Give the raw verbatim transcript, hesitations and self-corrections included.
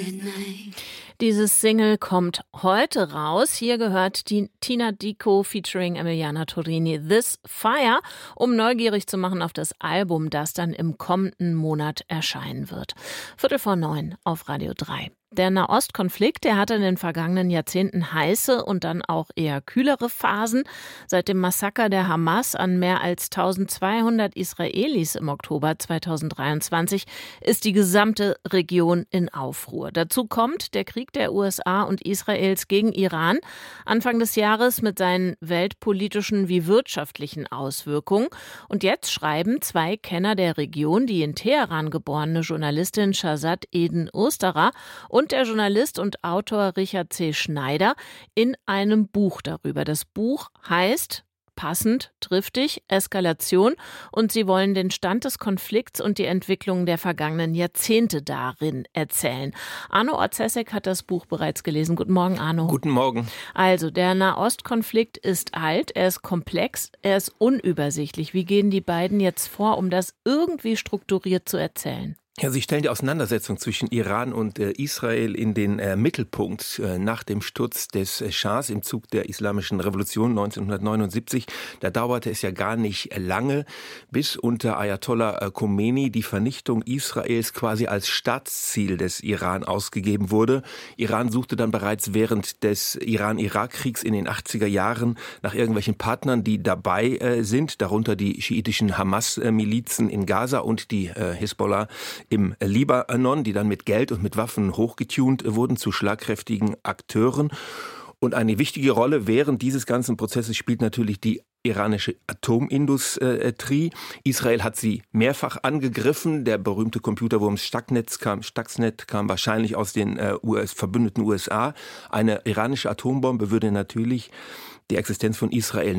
Dieses Single kommt heute raus. Hier gehört die Tina Dico featuring Emiliana Torini, This Fire, um neugierig zu machen auf das Album, das dann im kommenden Monat erscheinen wird. Viertel vor neun auf Radio drei. Der Nahostkonflikt, der hatte in den vergangenen Jahrzehnten heiße und dann auch eher kühlere Phasen. Seit dem Massaker der Hamas an mehr als eintausendzweihundert Israelis im Oktober zweitausenddreiundzwanzig ist die gesamte Region in Aufruhr. Dazu kommt der Krieg der U S A und Israels gegen Iran Anfang des Jahres mit seinen weltpolitischen wie wirtschaftlichen Auswirkungen. Und jetzt schreiben zwei Kenner der Region, die in Teheran geborene Journalistin Shahzad Eden Osterer und und der Journalist und Autor Richard C. Schneider in einem Buch darüber. Das Buch heißt passend, triftig, Eskalation, und sie wollen den Stand des Konflikts und die Entwicklung der vergangenen Jahrzehnte darin erzählen. Arno Orzesek hat das Buch bereits gelesen. Guten Morgen, Arno. Guten Morgen. Also, der Nahostkonflikt ist alt, er ist komplex, er ist unübersichtlich. Wie gehen die beiden jetzt vor, um das irgendwie strukturiert zu erzählen? Ja, Sie stellen die Auseinandersetzung zwischen Iran und äh, Israel in den äh, Mittelpunkt äh, nach dem Sturz des äh, Schahs im Zug der Islamischen Revolution neunzehnhundertneunundsiebzig. Da dauerte es ja gar nicht lange, bis unter Ayatollah äh, Khomeini die Vernichtung Israels quasi als Staatsziel des Iran ausgegeben wurde. Iran suchte dann bereits während des Iran-Irak-Kriegs in den achtziger Jahren nach irgendwelchen Partnern, die dabei äh, sind, darunter die schiitischen Hamas-Milizen in Gaza und die äh, Hisbollah im Libanon, die dann mit Geld und mit Waffen hochgetunt wurden zu schlagkräftigen Akteuren. Und eine wichtige Rolle während dieses ganzen Prozesses spielt natürlich die iranische Atomindustrie. Israel hat sie mehrfach angegriffen. Der berühmte Computerwurm Stuxnet kam, Stuxnet kam wahrscheinlich aus den äh, U S, verbündeten U S A. Eine iranische Atombombe würde natürlich die Existenz von Israel